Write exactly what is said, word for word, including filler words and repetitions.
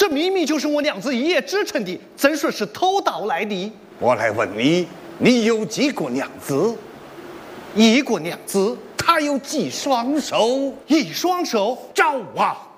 这明明就是我娘子一夜织成的，怎说是偷盗来的？ 我来问你，你有几个娘子？ 一个娘子， 她有几双手？ 一双手。 招啊！